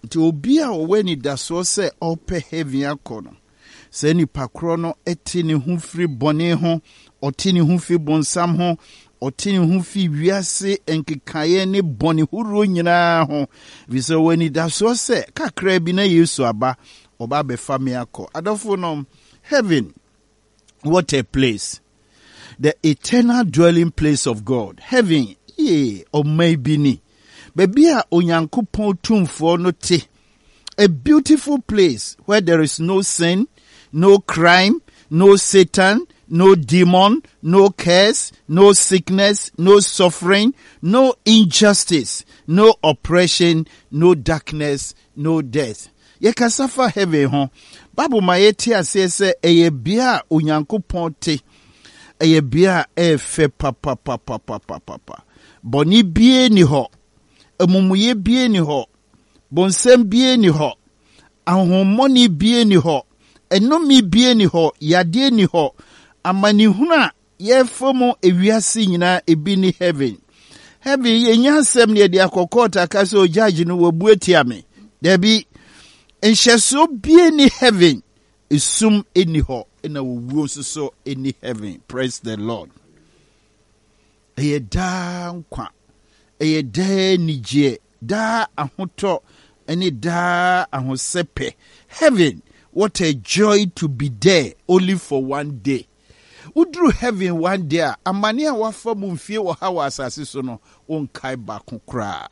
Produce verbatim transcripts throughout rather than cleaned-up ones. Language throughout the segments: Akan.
Ti obi a oweni daso se ope heaven akono. Se ni pakrono eti ni humfri bone ho, oti ni humfri bonsam ho, oti ni humfri wiase enkekaye ni bone huru nyina ho. Vise weni daso se kakra bi na Yesu aba oba be fami ako. Adofo no heaven, what a place. The eternal dwelling place of God. Heaven, ye or maybe ni. Baby a onyankopon tumfo no te. A beautiful place where there is no sin, no crime, no Satan, no demon, no curse, no sickness, no suffering, no injustice, no oppression, no darkness, no death. Ye kasafa heaven ho. Babu mayeti asese eye bia onyankopon te. Eye bia e fe papa papa papa papa. Boni bie ni ho. Emumuye bie ni ho. Bonsem bie ni ho. Ahomoni bie ni ho. Enomi bie ni ho. Yade ni ho. Amani huna ye fomo ewiase nyina ebi ni heaven. Heaven ye nyansem ne de akokota kaso judge no wabueti ame. Debi enhyeso bie ni heaven. Isum eni ho. Ena wuwo so eni heaven. Praise the Lord. Eye da nkwa. Eye da nije. Da ahoto. Eni da ahosepe. Heaven. What a joy to be there only for one day. Udru heaven one day. Amani a wafa mumfie wa hawa asasi so no. Onkai bakon kra.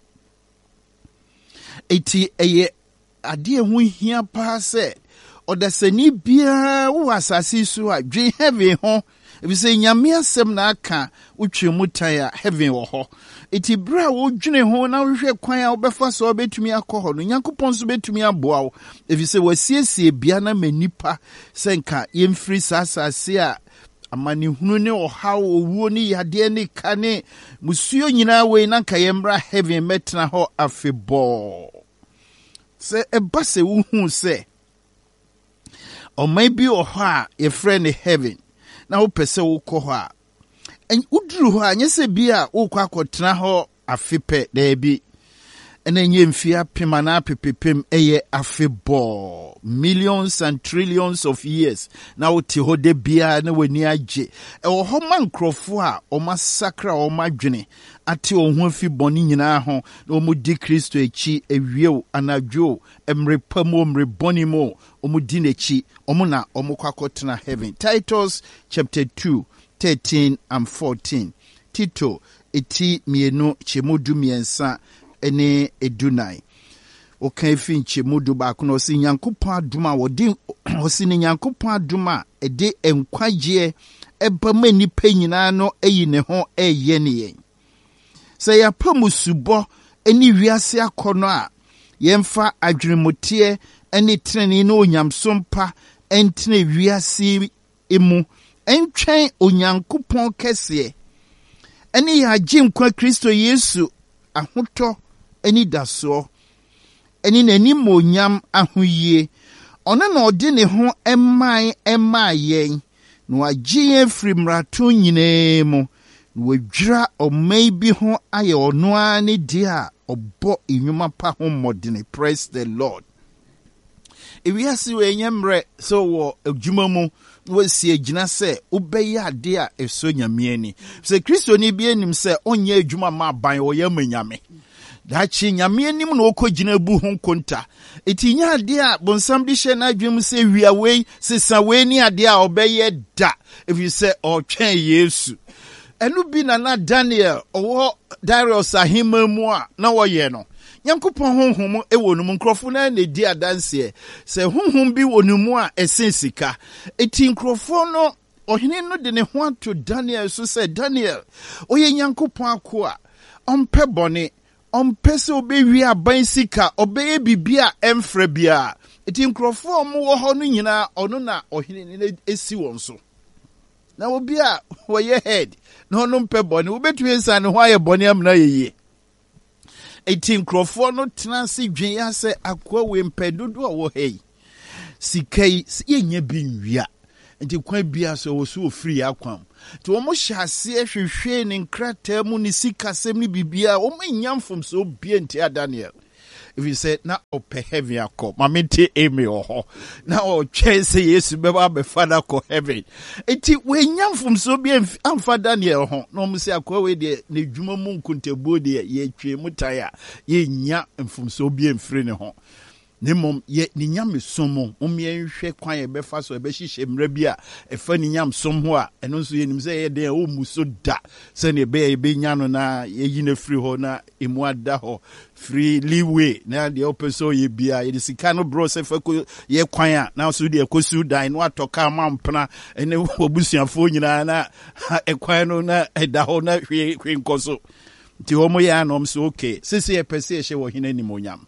Eti eye adie hu hia pa se. Odasani bia wo asasi so a dwen heaven ho. Ebi se nyame asem na aka utwe mutan a heaven wo ho. Eti bra wo dwene ho na hwehwe kwan a obefa so obetumi akọ no Nyankopon so betumi aboa wo. Ebi se wasiesie bia na manipa senka yemfiri sasase a amani hunu ne ohaw owuo ni yade ne kane musuo nyina we na nka yemra heaven metna ho afebo. Se eba se wo hu se or maybe or ha a friend in heaven. Now pese wo ko ha. And udru ho anye se bia wo kwa kwotena ho afipe there be. And then yemfia pimana pipipim eye afebo. Millions and trillions of years. Now ti ho de bia na weni agye. E wo ho man krofo a o masakra o madwene. Ati o ho fi boni nyina ho na o mu di Kristo echi ewie anadwo emrepa mo mreboni mo o mu di nechi o mu na o mu kwakotena heaven. Titus chapter two thirteen and fourteen. Tito eti mienu chemudu miensa ene edunai. Okay, finche mudu ba kuno si Nyankopon aduma wodi osi ni Nyankopon aduma ede enkwaje eba mani pa nyina no eyi ne ho eye ne yen. Se ya pamusubo eni wiase akono a yemfa adwenemotie eni treni no onyamsompa entene wiase emu entwen Onyankopon kese eni ya gyenkwa Kristo Yesu ahoto eni daso eni nani monyam ahoyie ona na odi ne ho emman emayen no agye free mrato nyinemu no wadwira o maybe ho aye ono ani dia obo enwuma pa ho modene. Praise the Lord. Ewiase we nyemre so wo adwuma mu wasi agina se obeye ade a eso nyame ani se Kristo ni bi anim se onye adwuma ma ban wo ya manyame dachi nyame anim na okogina bu ho konta etinya ade a bonsam bi hye na adwem se wia we sesa we ni ade a obeye da if you say o twen Yesu enu bi na na Daniel owo Darius ahima mu a na wo ye no Nyankopon honhom e wonum nkrofo na na di adanse se honhom bi wonum a esensika eti nkrofo no ohene no de ne ho ato Daniel so se Daniel oye Nyankopon akoa ompe bone ompe se obewi aban sika obeye bibia emfra bia eti nkrofo mo wo ho no nyina ono na ohene ne esi won so na obi a wo ye head na ono mpe bone obetu ensa ne ho aye bone amna yeye eti nkrofo no tenanse dwen ya se akwa we mpedodo a wo hei sikai yenya bi nwia enti kwa bia so wo so free akwam ti wo mo hyase hwehwe ne nkrata mu ne sikasem ne bibia wo manyamfom so bia nti a Daniel if you say na ope heaven akọ mamete eme oho na o twen say Yesu beba be father ko heaven enti we nyamfom so bi amfa Daniel ho no mo say akọ we de ne dwuma mu nkuntabuo de ye twe mutaya ye nya mfom so bi emfiri ne ho nemom ye ni nyame somo omye nhwe kwan ye befa so be hihye mra bi a efa ni nyam som ho a eno nso ye nim se ye de o muso da se ne be ye be nya no na ye yina free ho na emu ada ho free leeway na de opeso ye bia ye sika no bro se fa ko ye kwan a na so de ekosu dan no atoka mampna ene obusuafo nyina na ekwan no na eda ho na hwe hwe nkoso ti homo ya no mso okay sisi ye pese ye hye wo hina ni monyam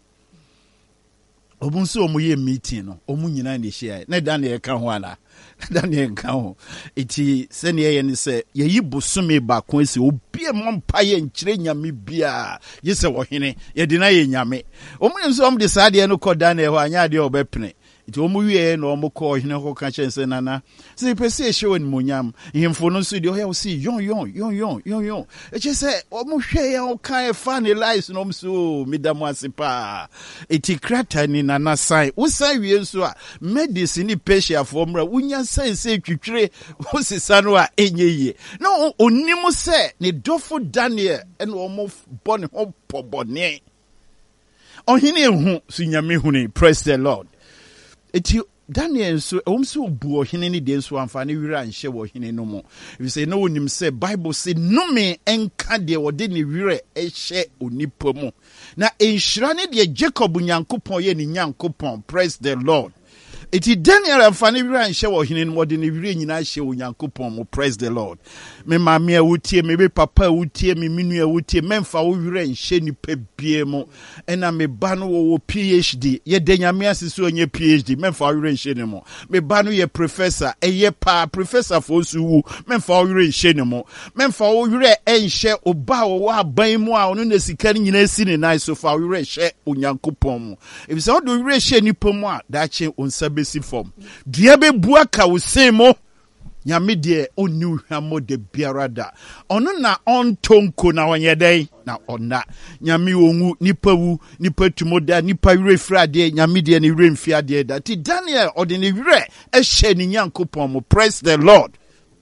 obunso omu ye meeting no omu nyina ne hia na Daniel ka ho ana Daniel ka ho eti se ne ye ne se ye yi bosome ba ko ese obie mompa ye nkyire nyame bia ye se wo hene ye de na ye nyame omu nso om de saade no ko Daniel ho anya de obepene eti omu wie no omu ko hene ko ka chense nana se pese e hwe monyam hemfo no so de o ya si yon yon yon yon yon yon e che se omu hwe ya o kan e fa ne lies no mso midamu asipa eti krata ni nana sai usa wie nso a medicine patient for mra unya sai se twitwire osisa no a enyeye no onimu se ne dofo Daniel en omu bone ho pobone ohine hu sunyame huni praise the Lord. Eti Daniel so omso bu ohine ni de so amfa ne wira nhye wo hine no mo if say no onim say Bible say no me enka de wode ne wira ehye onipa mu na enhira ne de Jacob nyankopon ye ne nyankopon praise the Lord. Eti Daniel amfa ne wira nhye wo hine no wode ne wira nyina hye onyankopon mo praise the Lord. Me mama a wutie me be papa a wutie me minu a wutie memfa wo wira nhye ni pebie mo ena me ba no wo PhD ye de nyame asese onye PhD memfa wo wira nhye ne mo me ba no ye professor eye pa professor fo su wu memfa wo wira nhye ne mo memfa wo wira enhye oba wo aban mu a ono na sika ni nyina si ne nai so fa wo wira nhye onyankopon mo if so do wira nhye ni pom a da che onsa besi form dua be bua ka wo sen mo nyame de onu hwamo de biarada ono na ontonko na wonyedai na ona nyame onwu nipa wu nipa tumoda nipa wire frade nyame de ne wire mfiade da ti Daniel ode ne wire ehye ni nyankopon mo praise the Lord.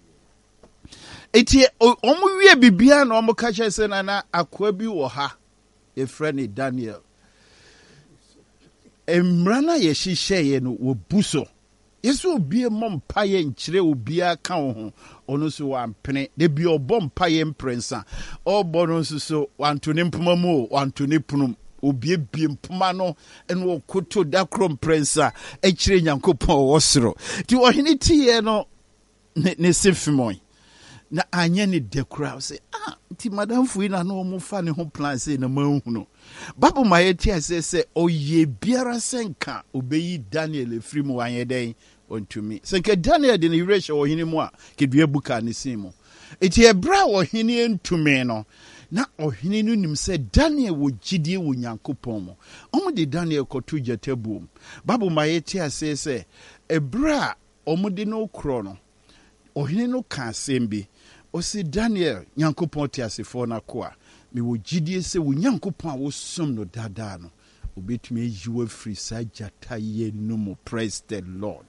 Eti omu wie bibia na omu ka chese na na akwa bi wo ha e frane Daniel emrana ye hihye ye no wo buso Yesu obie mompa ye nkyire obia ka ho ono so wampene de bi obompa ye mprensa obo no so wantone mpoma mu wantone punum obie bie mpoma no eno koto da krom prensa e kyire nyankopon wosoro ti ohene tie no ne, ne sefimoi na anya ne dekura say ah ti madam fu na no mo fa ne ho plan say na manhunu Bible ma yeti ase se oye biara senka obeyi Daniel efiri mu anyeden ontumi senka Daniel de ne reshe ohini mu a kedua buka ne simu eti ebra ohini entumi no na ohini no nim se Daniel wo gidie wo nyankopon mo omo de Daniel kotu jatabu Bible ma yeti ase se ebra omo de no kro no ohini no ka sembi o si Daniel nyankopon ti asefo na koa me wo gidie se wo nyankopon a wo som no dada no obetumi yiwa free sa jata ye no mo praise the Lord.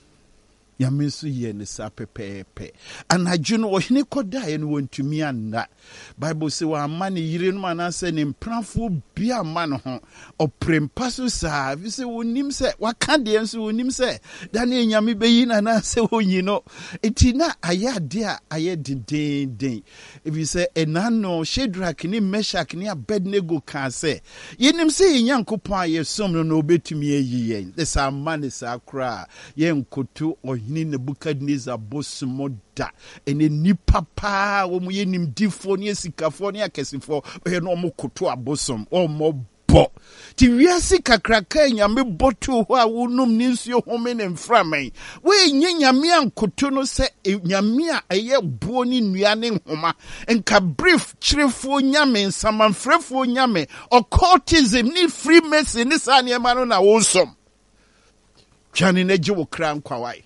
Yaminsu ye ne sa pepepe anadwo no ohene koda ye no wontumi anna Bible say wa amane yire no manase ne mpranfo bia ma no ho oprempa so sa vi se wonim se waka de enso wonim se da na nyame beyi na na se wonyi no eti na ayade a aye den den if you say enano Shadrach ni Meshach ni Abednego kan se yenim se nyankopon aye som no no betumi ayi yen the sa amane sa kra ye nkoto ni Nebukadnezar bosumo da ene nipa pa wo mu yenim difo ne sikafo ne akesifo e no mo koto abosom o mo bo ti wiase kakraka nyame botu ho a wonum ni nsuo home ne mframan we nye nyame ankoto no se nyame a eye buo ni nua ne nhoma enka brief chirefo nyame nsamanfrefo nyame occultism ni freemason ni sa ne ma no na wosom twani na gye wo kra nkwawai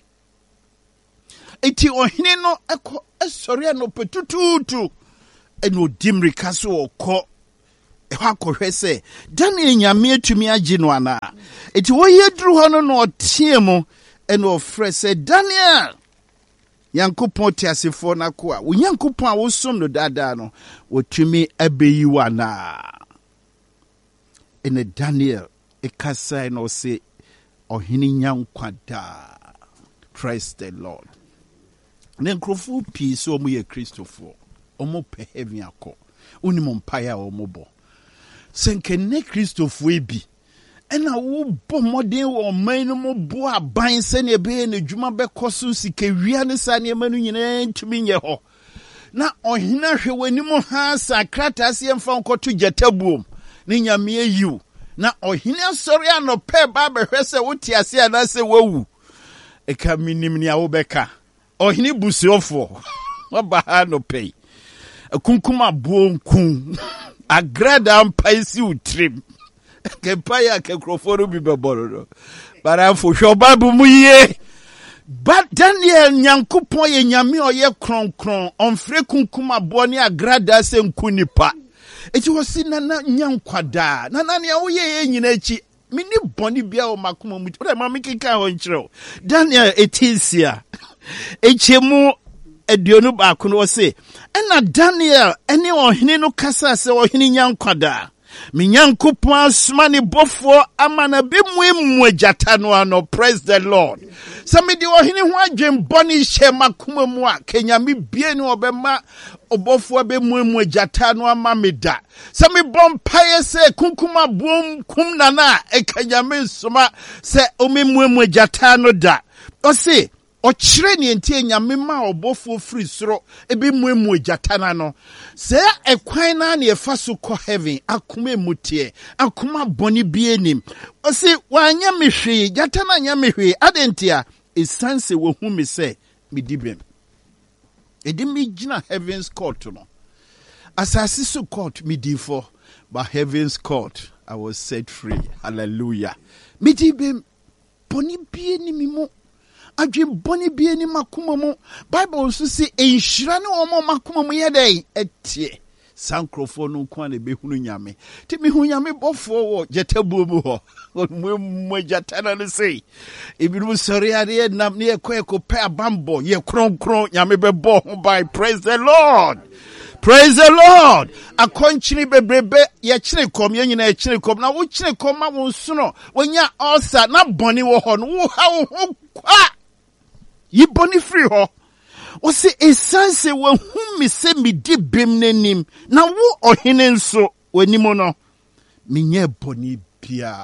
eti ohine no eko esore no petututu eno dimrika so okọ ɛhɔ akɔhwɛ sɛ Daniel nyame atumi agye no ana. Eti wɔyɛ duru hɔ no na ɔteɛ mu ɛna ɔfrɛ sɛ Daniel Yankopɔn te asefo na ko a wo Yankopɔn a wosom no daadaa no wɔtumi abeyi wo ana. Ɛna Daniel ɛkasa na ɔse ɔhene nyankwa daa. Praise the Lord. Ne nkrofo pii so ɔmo yɛ Kristofo ɔmo pɛ heaven akɔ unim mpaeɛ a ɔmo bɔ sɛ nkɛnɛ Kristofo ebi ɛna wo bɔ mmɔden wɔ ɔman no mu bo aban sɛnea ɛbɛyɛ n'adwuma bɛkɔ so sika wia ne saa nneɛma no nyinaa ntumi nyɛ hɔ na ɔhene hwɛ w'anim ha sa krataa se yɛmfa nkɔto gyatabuom ne nyame ayiw na ɔhene asɔre anɔpɛ ba bɛhwɛ sɛ wote ase anaasɛ wawu ɛka minim nea wobɛka ɔhene busuofoɔ waba ha anɔpɛ akunkum aboɔ nkum agrada mpa si utrim kempaya kekroforo bi beboro no bara fo hwe Bible mu ye but Daniel Nyankopon ye nyame oyɛ kronkron onfre kunkum aboɔ ne agrada se nku nipa eti wosi nana nyankwada nana ne wo ye nyina echi mini boni bia o makoma mu o ma mikika ho nkyerɛ Daniel etisia echemu aduonu baako no se ɛna Daniel ɛne ɔhene no kasa sɛ ɔhene nyankwada me Nyankopɔn asoma ne bɔfoɔ ama na bemmu agyata no ano. Praise the Lord. Sɛ me de ɔhene ho adwen bɔne hyɛ makoma mu a kenyame bie ne ɔbɛma ɔbɔfoɔ bemmu agyata no ama me da. Sɛ me bɔ mpaeɛ sɛ kunkum abom kum nana e kenyame nsoma sɛ ɔmemmu agyata no da. Ɔse ɔkyerɛ ne ntie nyame ma ɔbɔfoɔ firi soro ebe muemu agyatana no sɛ ɛkwan na ne ɛfa so kɔ heaven akoma emutie akoma bɔne bie nim ɔse wanya me hwee gyatana nya me hwee adentia esanse wo hu me sɛ me dibem edi me gina heaven's court no asase so court me difo but heaven's court I was set free. Hallelujah. Me dibem bɔne bie ni mi mo adwen boni bie ni makoma mu Bible so say enhyira ne omo makoma mu yedai etie sankrofo no kwa na behunu nyame ti me hu nyame bofo wo jetabuo mu ho mu jatana no sei ebiru sori ade nam ne ekọ pe abambo ye kronkron nyame bebo ho by. Praise the Lord. Praise the Lord. Akonchini bebrebe ye kyire kom ye nyina ye kyire kom na wo kyire kom ma wo nso no wonya ulcer na boni wo ho no wo ha wo ho kwa yi boni free ho o se esanse wo hu mi se mi di bem nanim na wo ohene nso wanimo no menye boni bia.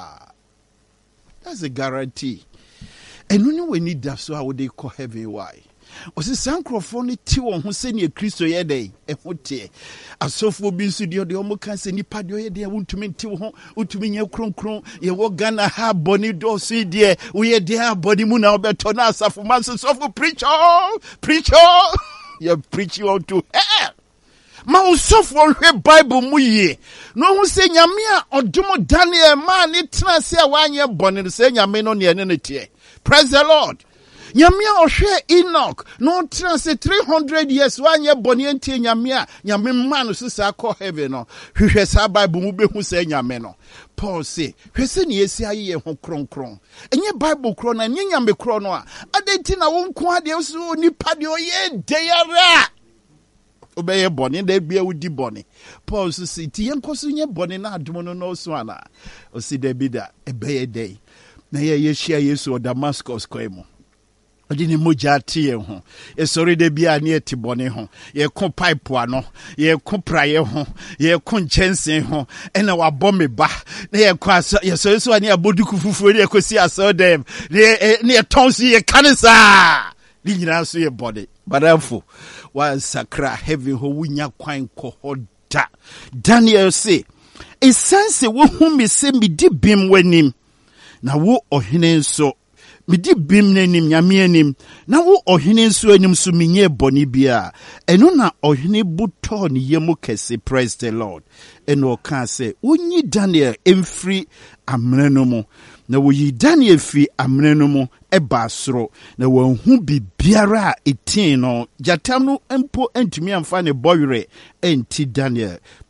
That's a guarantee. Enu ni we need that so how they call heaven why. O se sankrofo ni ti won ho se ne Kristo ye dey e ho tie asofo bi nso de o mo kan se nipa de o ye dey wontumi ti ho wontumi nya kronkron ye wo Ghana ha boni do so de wo ye dey ha boni mu na obeto na asafo man so sofo preacher preacher you preach you to hell ma usofo hwe Bible mu ye no ho se nyame a odomo Daniel ma ne tena se a wanye boni se nyame no ne ne tie. Praise the Lord. Nyamia ohwe Enoch no trans three hundred years wanye boni enti nyamia nyame man so sa call heaven no hwehwe sa Bible mu behu sa nyame no. Paul say hwese ne yesi aye ho kronkron enye Bible kro na enye nyame kro no a adenti na wo nko ade so nipa de oye deyara obeye boni da bia wudi boni. Paul so say ti yenkoso nye boni na adomo no no so ana o si da bida ebeye day na ye yeshia Yesu o Damascus kwemo odi ni moja tie ho e sori de bia ne etibone ho ye ko pipe ano ye ko praye ho ye ko nchensen ho ena wa bombe ba na ye ko aso ye so so ani aboduku fufuo ne ko si aso dem ne ne tonsi ye kanisa ni nyina so ye body badafo wa sakra heaven ho wunya kwan ko hoda. Daniel say esanse wo hu me se me di bim wanim na wo ohene nso midi bim nanim nyame anim na wo ohene nso anim so menye boni bia eno na ohene buto ne yemu kese. Praise the Lord. Eno ka se wonyi Daniel emfri amene no mu na wo yi Daniel fi amene no mu eba soro na wo hu bibiara etin no jatam no empo entumi amfa ne boyre enti Daniel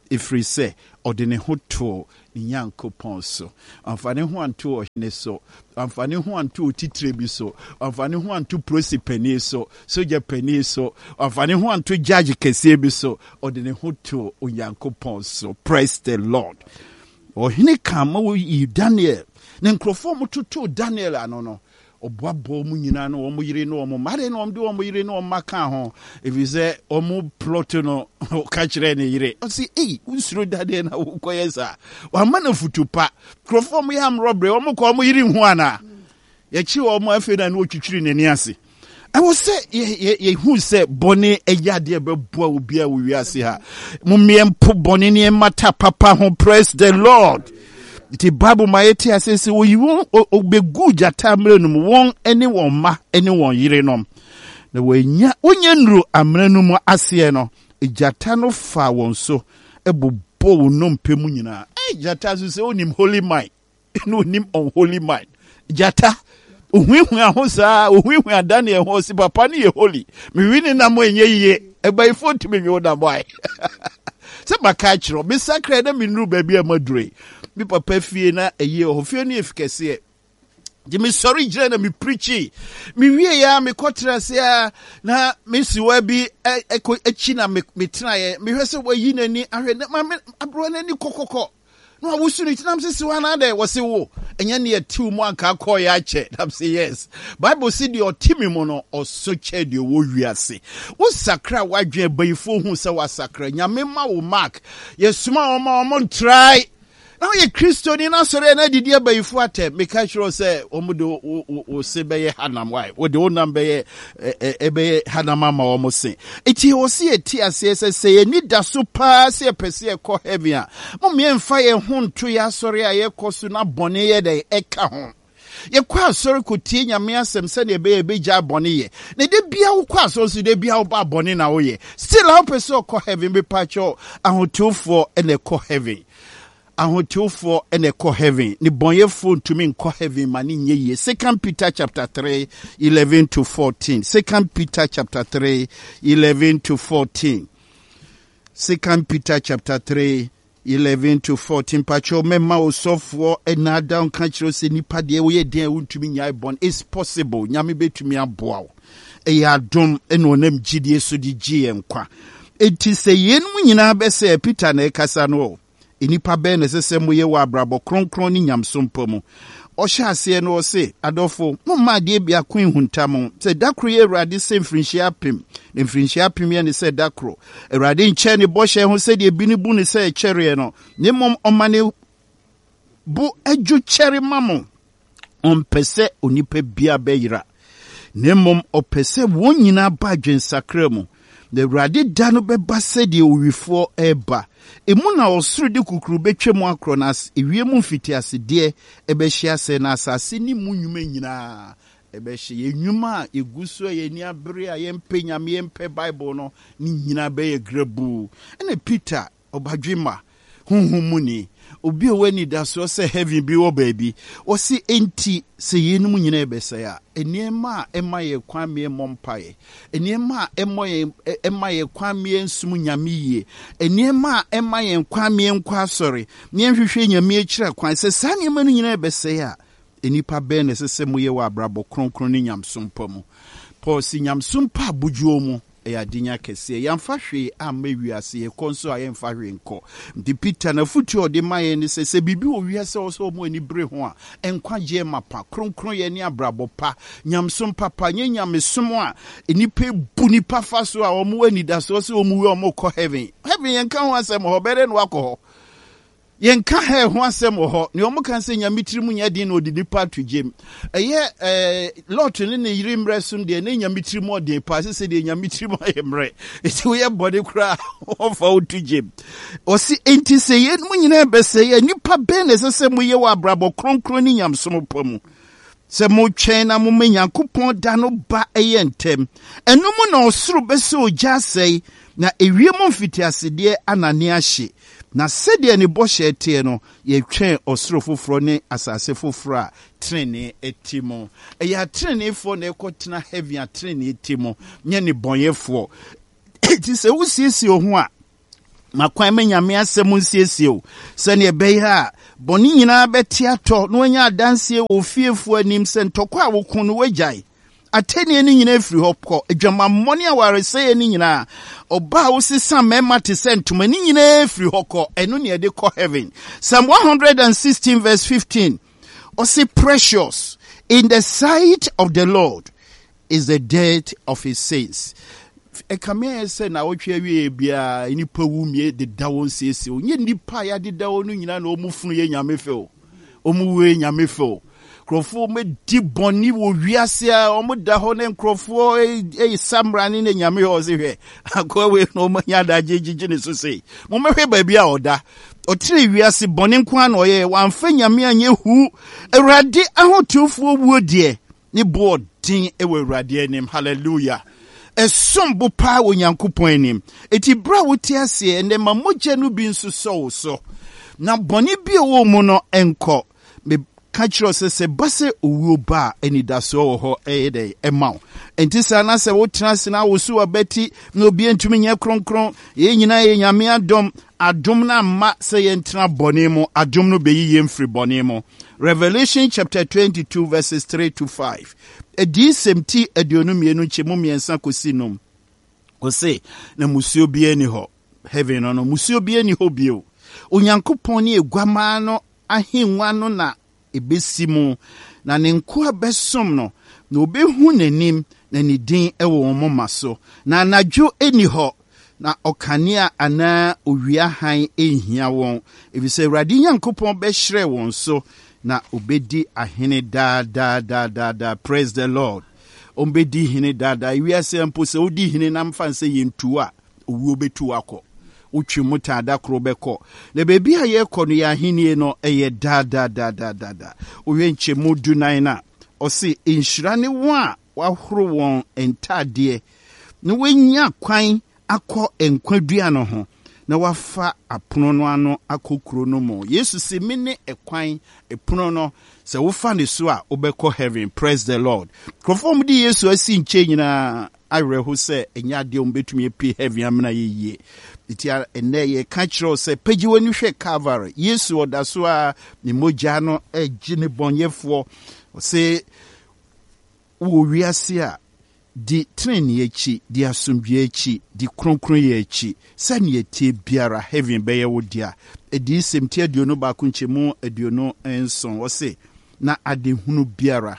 ɛfiri sɛ ɔde ne ho too ne Nyankopɔn so. Amfane ho anto ɔhene so, amfane ho anto otitire bi so, amfane ho anto prosi pani so, soja pani so, amfane ho anto judge kɛseɛ bi so, ɔde ne ho too Onyankopɔn so. Praise the Lord. Ɔhene kan ma wɔyi Daniel, ne nkurɔfoɔ mo toto Daniel ano no. Oboabo mu nyina no omo yire no omo mare no omde omo yire no omaka ho efize omo plot no ka kire ne yire o si eh unsuro dade na wo koyesa wa mana futupa krofom ya am robbery omo ko omo yire hu ana ye chi omo afi na no twitwiri ne ni ase I will say ye ye hu say bone eyade be boa obi a wo wi ase ha mo miempo bone ne mata papa ho. Praise the Lord. The Bible maeti asese wo yiwo obegu jata amrenum won ene won ma ene won yire nom na wanya onye nru amrenum ase no jata no fa won so ebobo wonom pemu nyina eh jata so se onim holy mind no onim unholy mind jata ohwehwe ahosa ohwehwe adane e ho si papa ne ye holy me wini na mo enye yiye eba ifo timi nwo da boy se baka kiro me sakra na me nru ba bia madure mi papa fie na eye ofie ne efikese je me sorry jira na me preachi mi wie ya me kotra se na me siwa bi echi na me traye me hwese wayi nani ahwe na abro nani kokoko no awusu ni tinam se siwa na de wose wo enya ne atu mu anka akọ ya che nam say yes Bible say the otimi mu no oso che de wo wiase wo sakra wadwe bayifo hu se wa sakra nyame ma wo mark yesuma o ma o try. Now ye Christian na sore na didi abayifo atem me ka sure say omudo o se beye hanam why wo de onam beye ebe hanama ma omo se eti wo se eti ase se se ni da so pa se pese e ko heaven a mo me mfa ye ho nto ya sore a ye koso na bone ye de eka ho ye kwa sore ko tie nyame asem se na ebe ebe ja bone ye na de bia wo kwa so so de bia wo ba bone na wo ye still how pese ko heaven be pacho ahotofo e na ko heaven ahotofo ene ko heaven ni bonyefo ntumi nko heaven mani nyeye. Second Peter chapter three eleven to fourteen. Second Peter chapter three eleven to fourteen. Second Peter chapter three eleven to fourteen. Pacho mema osofo enada onka kiro se nipa de wo ye den untumi nyai bon. It's possible nyame betumi aboa wo e ya dom eno nam gidie so di gie nkwa enti se yenum nyina be se Peter na ekasa no inipa be ne sese moye wa abrabo kronkron ni nyamsompo mu o hya ase no se adofo momma de bia kwen huntam se dakro ye Awurade se mfrinhia apem ne mfrinhia apem ye ne se dakro Awurade nche ne bo hye ho se de bi ne bu ne se kyere no ne mom omane bu adwo kyere mamo on pese onipa bia beyira ne mom opese won nyina ba dwensakra mu the Awurade da no beba se de owifo eba emu na osuru de kukuru betwem akronas ewiemu mfiti asede ebe hia se na asase ni munwuma nyina ebe hye enwuma eguso ye ni abere a ye mpenya me mpe Bible no ni nyina be ye grabu ene Peter obadwema hunhumuni obi owani da so se heaven bi wo baby o si enti se yenum nyina ebese ya eniema ema ye kwame mompae eniema emo ye ema ye kwame nsum nyamiye eniema ema ye kwame nkwa sori ne nhwehwe nyame akira kwan se sane ma no nyina ebese ya enipa be ne sese moye wa abrabo kronkron ni nyamsompa mu Paul si nyamsompa abujuo mu ya dinya kese yamfa hwe amawiase ye konso ayemfa hwe nko ndi Peter na futu ode maye ni se se bibi owiase oso mo ani bre ho a enkwaje mapa kronkron ye ni abrabo pa nyamsom papa nyenyamesom a enipa bu nipa fa so a omo ani da so se omo we omo ko heaven heaven yenka ho asem ho bere no akọ yenka he ho asem ho ne omo kan se nyamitiri mu nya din no odidi pa to gem eye eh lot ne ne yiri mresum de ne nyamitiri mu de pa se se de nyamitiri mu ayemre eti we body kra of out to gem o si enti se ye mu nyina be se ye nipa be ne se se mu ye wa brabo kronkron ni nyamsom pamu se mo twen na mo menyankopon da no ba eye ntem enu mu na osuru be se oja sei na ewie mu mfiti asede anane ahye na sede ni boshe tie no ye twen osoro foforo ne asase foforo a trene etimo e ya trene fo na ekotena heavy a trene etimo nye ni bonyefo ti se wusisi ohu a makwan me nyame asɛm nsiesie o sɛne ɛbɛyɛ a bɔne nyinaa bɛte atɔ na wanya adanseɛ wɔ fiefo anim sɛ ntɔkɔ a woko no wagyae atɛnneɛ no nyinaa firi hɔ kɔ adwamammɔne a waresɛeɛ no nyinaa ɔba a wosesa mmarima te sɛ ntoma no nyinaa firi hɔ kɔ ɛno ne ɛde kɔ heaven. Psalm one sixteen verse fifteen ɔse precious in the sight of the Lord is the death of his saints. Ekamea sɛ na wotwe awie bia nipa wumie de dawo nsiesie o nye nipa ya de dawo no nyina na omu funu ye nyame fe o omu we nyame fe o krofo me di boni wo wiase a omu da ho ne krofo e samra ne nyame ho se hwe akwa we no omu nya da jejije ne so sei mo mehwe ba bia oda otire wiase boni nko an oye wamfa nyame anye hu awurade ahotufo wuo de ne bo din e we awurade anim. Hallelujah. Esombo pa wo Nyankopɔn anim eti bra wo ti ase ene ma mogya no bi nso so so na bɔne bi wo mu no enko me ka kyerɛ sɛ sɛ base owuo ba anidaso wɔ hɔ ɛyɛ dɛ ɛma enti sa na sɛ wo tena se na wo so wabɛti na obi ntumi nyɛ kronkron ye nyina ye nyame adom adom na ma sɛ ye ntena bɔne mu adom no beyi ye mfiri bɔne mu. Revelation chapter twenty-two verses three to five. Edi semti aduonu mienu nkyemu miensa kosi nom. Ose na musuo bia ni hɔ. Heaven no musuo bia ni hɔ bio. Onyankopɔn ne eguama no ahenwa no na ebesi mu na ne nko abesom no na obehu nanim na ne din ɛwɔ wɔn moma so na anadwo eni hɔ na ɔkanea ana owia han ehia wɔn efisɛ Awurade Nyankopɔn bɛhyerɛ wɔn so na obedi ahene da da da da da. Praise the Lord. Ombedi hene da da wiase mpo sɛ odi hene na mfa nse yentu a owuo betu akɔ utwi muta da kro bɛkɔ na bebi a ye kɔ no ya henie no ɛyɛ da da da da da da owe nkyemu dunan na ɔse inhyira ne wo a wahoro wɔn ntade na wenya kwan akɔ enkwadua no ho na wafa apono no ano akokuro no mo. Yesu se me ne ekwan epono no se wofa ne so a obekɔ heaven. Praise the Lord. Krofom di Yesu asi nche nyina awereho se enya de ombetumi epi heaven amna yeye. Itia ene ye ka kyerɛ se pagi wani hwɛ Calvary. Yesu oda so a ne mogya no agye ne bɔnyefo se wo wiase a di treni echi di asumdwe echi di kronkron ye echi sani etie biara heaven beye wo dia edi semti aduonu ba ko nchemu aduonu enson wo se na adehunu biara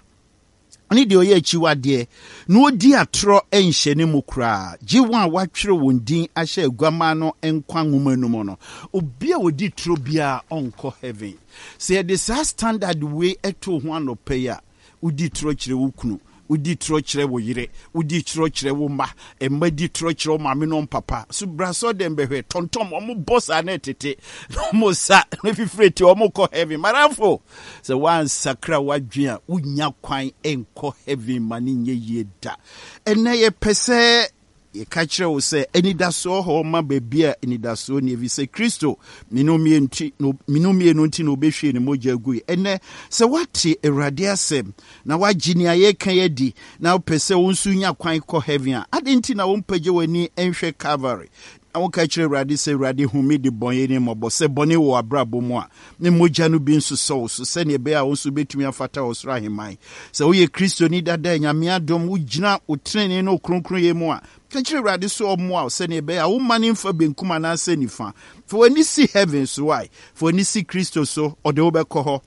ani de oye echi wade na odi atro enhye ne mu kra ji wan watwere won din ahye aguama no enkwa nwoma no mo no obi a odi tro bia onko heaven se the standard way eto ho anope ya odi tro kire wo kunu udi tro kyerɛ wo yire udi tro kyerɛ wo ma emma di tro kyerɛ wo ma me no papa so braso dem behwe tontom omo boss ana tete omo sa no fifreti omo kɔ heaven marafo so one sakra wadwen a unya kwan enkɔ heaven mani nye yeda ene ye pese ye ka kyerɛ wo sɛ anidaso ho ma baby a anidaso ne vi sɛ Kristo minomie nti no minomie no nti no behwe ne mogya gui ene sɛ wate Awurade asɛm na wagini aye kan yedi na pese wo nsu nya kwan kɔ heaven a adenti na wo mpagye wani enhwɛ Calvary na wo ka kyerɛ Awurade sɛ Awurade humi de bɔnyɛ ne mɔbɔ sɛ bɔne wo abrabɔ mu a ne mogya no bi nso sɔ so sɛ ne be a wo nso betumi afata wo soro ahemman sɛ wo ye Kristo ni dada nyame adom wo gyina wo trene no kronkron ye mu a kachire Awurade so omo a se ne be a wo mane mfa benkum ana se nifa for when you see heaven so why for when you see Kristo so ode wo bekɔ hɔ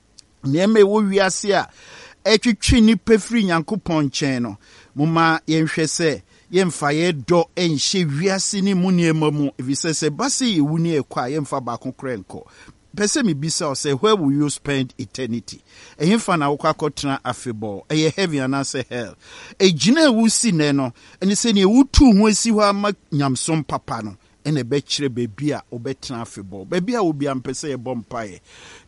ne me wo wiase a etwetwe ni pefri Nyankopɔn nkyɛn no moma yenhwɛ sɛ yemfa ye do enhye wiase ni mu ne mamu efisɛ sɛ base ye wuni ekɔ a yemfa ba kokora nkɔ pese me bisa say where will you spend eternity ehimfa na wokɔ akɔtena afebɔ ɛyɛ heaven and say hell ejina wu si ne no ene se ne wutu ho asi hɔ ama nyamsom papa no ene be kyerɛ bebi a obɛtena afebɔ bebi a obi ampese ye bompae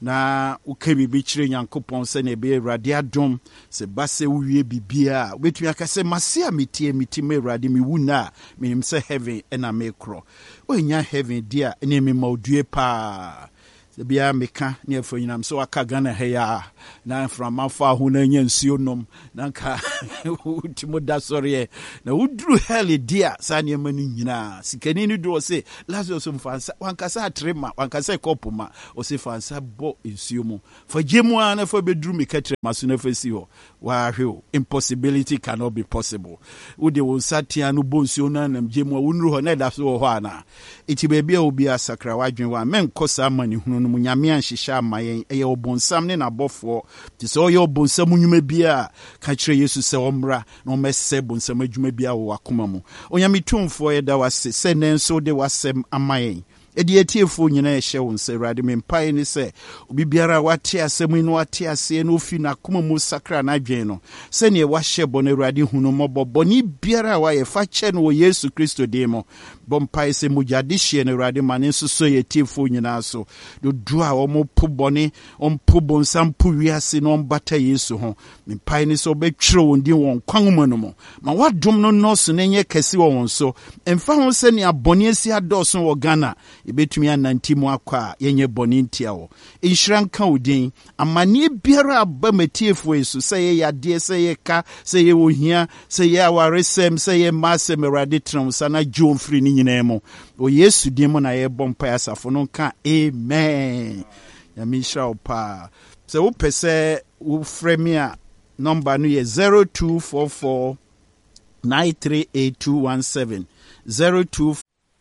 na uka bibi kyerɛ Nyankopɔn se ne be Awurade adom se base wuwie bibia obetumi akase mase a metie mitime Awurade mi wu na menim se heaven ena me kro onya heaven dia ene me maudue pa the bia meka near for you. I'm so I kagana heya. Now from my far who nanya nsuonom. Nanka Timoda sorry. Now who drew hell dear Sanya mani nyina. Sikanini do say Lazarus mfansa wankasa trema wankasa kopuma o se fansa bo nsuomo. For jemu ana for bedroom me katre masuna fesi ho. Wa hwe impossibility cannot be possible. Wo de wo satia no bo nsuona nam jemu wonru ho na da so ho ana. Iti baby obi asakra wadwen wa men kosa mani hunu no nyame anhyehyɛ amayen eye obonsam ne nabofo ti so ye obonsam nnwuma bia ka kire Yesu sɛ omra na omese bonsam adwuma bia wo akoma mu onyame tumfo ye da wase sɛ nenso de wasem amayen edi etiefo nyina ehye wo nse Awurade mempae ni sɛ obi biara wate asɛm ni wate ase no fi na akoma mu sakra na adwen no sɛ ne wahye bɔ na Awurade hunu mɔbɔ ni biara wa ye fa kyɛ no Yesu Kristo demo bompae se mujadishie na Awurade mane nso so ye tiefo nyina so do do a omo pobɔne ompo bonsam po wiase no mbata Yesu ho mempae ni so betwere won din won kwan mu no mo ma wadom no nɔso na nye kɛse wɔ won so emfa ho sɛ ne abɔne asi adɔso wɔ Ghana ibetumi ananti mu akwa yenye bɔne ntia wo inhran ka udin amane biara aba matiefo Yesu sɛ ye yade sɛ ye ka sɛ ye ohia sɛ ye awaresem sɛ ye masem Awurade tram sana John free ni nyina mu o Yesu din mu na ye bompa asafo no ka amen ya mi hra opa sɛ wo pɛsɛ wo frɛ me a number no ye zero two four four nine three eight two one seven zero two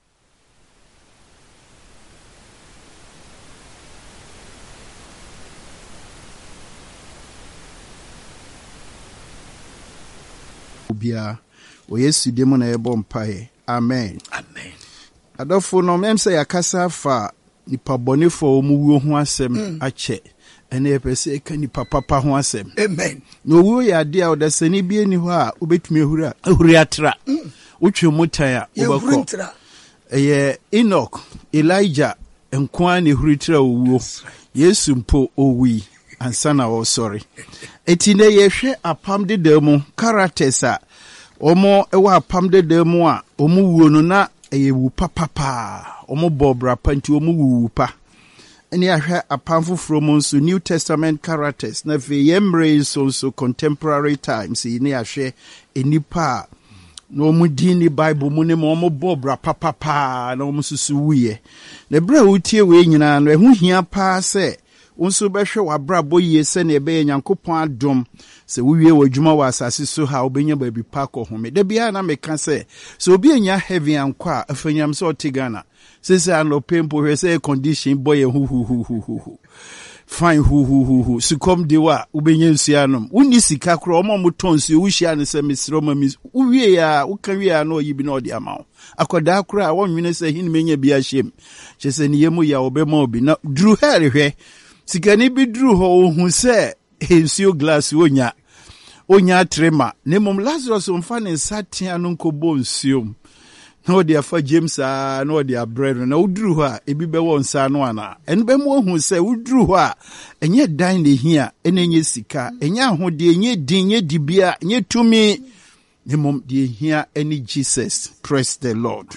bia o Yesu de mo na ebo mpae amen amen adofo no mem say yakasa fa nipa bonefo mu wuo ho asem ache ene epese ka nipa papa ho asem amen no wuo ya de a odasani bi eni ho a obetumi ehura ehuri atra wotwe mutan a obakọ eye Enoch Elijah enkoa ne ehuri tra wuo Yesu mpo owi ansa na wo sorry etine yehwe apam de demu characters a omo ewa apam de demu a omo wuo no na eye wu papapa omo bobra panti omo wu pa eni ahwe apam foforo mo nso New Testament characters na fe yemre so so contemporary times ni ahwe enipa no omo din ni Bible mu ne mo omo bobra papapa na omo susu wuye na bra wutie we nyina no ehu hia pa se unso behwe wabrabo yie se na ebe Nyankopon adom se wuwie wadwuma wa asase so ha obenya ba bi pa ko home da bia na meka se so obi enya heavy ankwa afanyam so otigana se se an opempo hwe se condition boy hu hu hu hu hu fine hu hu hu hu sikom de wa ubenya nsuanom woni sika kro omo motonsu wuhia ne se misro ma mis uwie ya ukawie ya no yibi na odi amawo akoda kro a wonwene se hin menya bia hyem chese ne yemu ya obema obi na dru here hwe sikani bidru ho ohun se ensio glass onya onya trema ne mom Lazarus omfa ne satia no nkobo nsuom na odi afa James a na odi abredo na udru ho a ebi be won sa no ana en be mo ohun se udru ho a enye dan ne hia enenye sika enye ahode enye din enye dibia enye tumi ne mom de hia eni Jesus. Praise the Lord.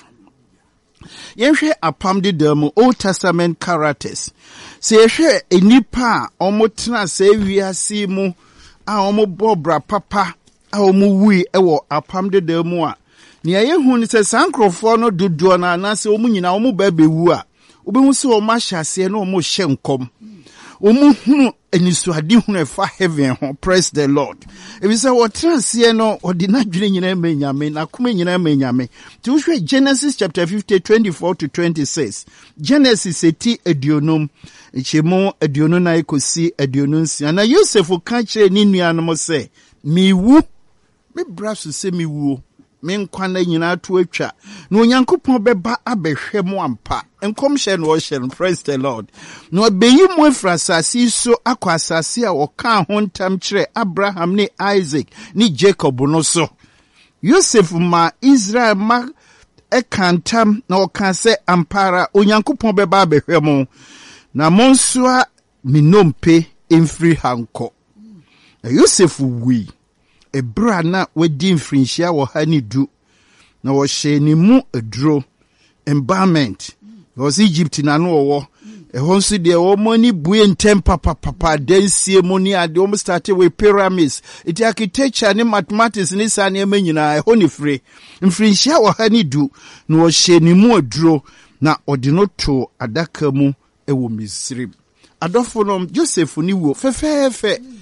Yenhwe apam de demu Old Testament characters se yehwe enipa a omotena se wiase mu a omo bobra papa a omo wi ewo apam de demu a ne yehu ni se sankrofo no dodo na na se omo nyina omo ba bewu a obehu se omo ahyase na omo hye nkom omo hunu enisuade hunu efa heaven ho. Praise the Lord. If you say what transie no odina dwene nyina menyame na kuma nyina menyame ti wohwe Genesis chapter fifty twenty-four to twenty-six Genesis eti aduonum chemo aduonu na ekosi aduonu nsia na Joseph ka kire ni nuanom se miwu me braso se miwu me nkwa na nyina to atwa na Onyankopɔn bɛba abɛhwɛ mo ampa enkom hye no hye. Praise the Lord. No beyi mo afrasasi so akwa asase a wɔka ho ntam kyerɛ Abraham ne Isaac ne Jacob no so Joseph ma Israel ma ekantam na wɔka sɛ ampara Onyankopɔn bɛba abɛhwɛ mo na mo nso a minompe emfiri hanko na Joseph wi ebra na wadi mfrinhia wo ha ni du na wo hye ni mu aduro embalmment was Egypt na no wo ɛhɔ nso deɛ wɔn ani bue ntɛm papapapa dansie mu ne ade wɔn started with pyramids iti architecture ne mathematics ne saa nneɛma nyinaa ɛhɔ ne fire mfirinhyia wɔ ha ne du na wɔhyɛ ne mu aduro na ɔde no to adaka mu ɛwɔ Misrim adɔfo no Joseph ni wo fɛfɛɛfɛ